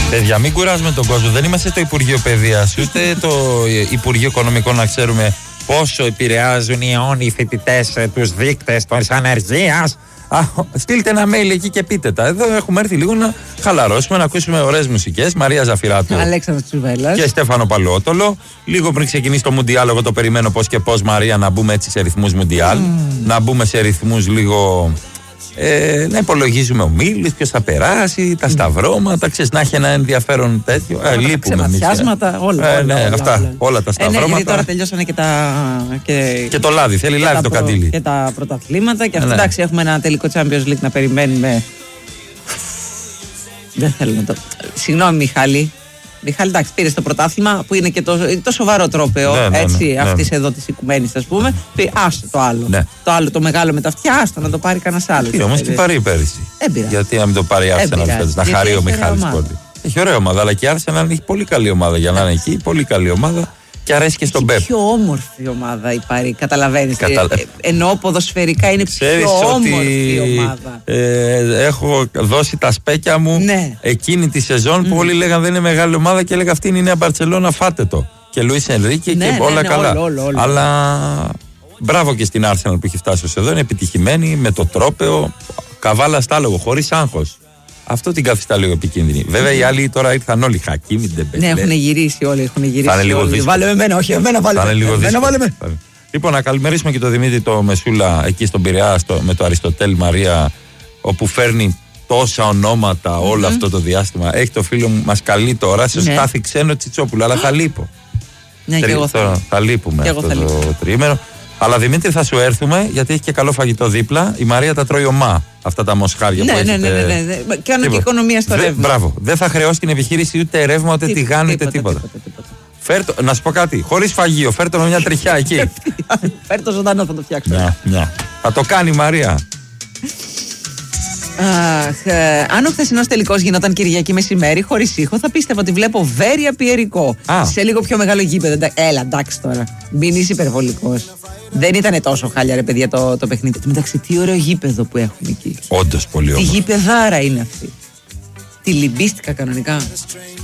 Παιδιά, μην κουράζουμε τον κόσμο. Δεν είμαστε στο Υπουργείο Παιδείας ούτε το Υπουργείο Οικονομικών να ξέρουμε πόσο επηρεάζουν οι αιώνιοι φοιτητές τους δείκτες της ανεργίας. Στείλτε ένα mail εκεί και πείτε τα. Εδώ έχουμε έρθει λίγο να χαλαρώσουμε, να ακούσουμε ωραίες μουσικές. Μαρία Ζαφυράτου, Αλέξανδρος Τσουβέλλας και Στέφανο Παλαιότολο. Λίγο πριν ξεκινήσει το Μουντιάλ, εγώ το περιμένω πώς και πώς, Μαρία, να μπούμε έτσι σε ρυθμούς Μουντιάλ. Να μπούμε σε ρυθμούς λίγο. Να υπολογίζουμε ομίλους, ποιος θα περάσει, τα σταυρώματα, ξέρεις, να έχει ένα ενδιαφέρον τέτοιο. Λείπουμε εμείς. Ξεμαθιάσματα, όλα τα σταυρώματα. Γιατί τώρα τελειώσανε και το λάδι, θέλει λάδι το καντήλι. Και τα πρωταθλήματα. Και εντάξει, έχουμε ένα τελικό Champions League να περιμένουμε. Δεν θέλω να το. Συγγνώμη, Μιχάλη. Μιχάλη, εντάξει, πήρε το πρωτάθλημα που είναι και το σοβαρό τρόπαιο αυτή εδώ τη οικουμένη, α πούμε. Άστο το άλλο. Ναι. Το άλλο το μεγάλο με τα αυτιά, άστο να το πάρει κανένα άλλο. Όμως τι πάρει πέρυσι. Γιατί να μην το πάρει η Arsenal, να χαρεί ο Μιχάλης πολύ. Έχει ωραία ομάδα, αλλά και η Arsenal έχει πολύ καλή ομάδα για να είναι εκεί. Πολύ καλή ομάδα. Και αρέσει και στον Πεπ. Πιο όμορφη ομάδα η Παρί, καταλαβαίνεις. Ενώ ποδοσφαιρικά είναι πιο όμορφη ομάδα. Έχω δώσει τα σπέκια μου εκείνη τη σεζόν που όλοι λέγανε δεν είναι μεγάλη ομάδα και έλεγα αυτή είναι η νέα Μπαρτσελόνα, φάτε το. Και Λουίς Ενρίκε και όλα καλά. Αλλά μπράβο και στην Arsenal που έχει φτάσει ως εδώ, είναι επιτυχημένη με το τρόπαιο, καβάλα στάλογο, χωρίς άγχος. Αυτό την καθιστά λίγο επικίνδυνη. Βέβαια οι άλλοι τώρα ήρθαν όλοι Χακίμι, Ντεμπελέ. Ναι, έχουν γυρίσει όλοι. Θα είναι λίγο δύσκολο. Βάλε εμένα, όχι εμένα, βάλε με. Λοιπόν, να καλημερίσουμε και τον Δημήτρη το Μεσούλα εκεί στον Πειραιά με το Αριστοτέλη Μαρία, όπου φέρνει τόσα ονόματα όλο αυτό το διάστημα. Έχει το φίλο μου, μας καλεί τώρα σε Στάθη Ξένο Τσιτσόπουλο, αλλά θα λείπω. Ναι, και εγώ θα λείπουμε αυτό το τριήμερο. Αλλά Δημήτρη θα σου έρθουμε γιατί έχει και καλό φαγητό δίπλα. Η Μαρία τα τρώει ομά. Αυτά τα μοσχάρια που έχετε. Ναι. Κάνω και οικονομία στο ρεύμα. Μπράβο. Δεν θα χρεώσει την επιχείρηση ούτε ρεύμα, ούτε τηγάνι, ούτε τίποτα. Να σου πω κάτι. Χωρίς φαγείο. Φέρτο με μια τριχιά εκεί. Φέρτο ζωντανό, θα το φτιάξω. Θα το κάνει η Μαρία. Αν ο χθεσινός τελικός γινόταν Κυριακή μεσημέρι χωρίς ήχο, θα πίστευα ότι βλέπω Βέρεια Πιερικό σε λίγο πιο μεγάλο γήπεδο. Έλα, εντάξει τώρα. Μην είσαι υπερβολικός. Δεν ήταν τόσο χάλια, ρε παιδιά, το παιχνίδι. Εντάξει, τι ωραίο γήπεδο που έχουμε εκεί. Όντως πολύ όμορφο. Τι γήπεδάρα είναι αυτή. Τη λυμπίστηκα κανονικά.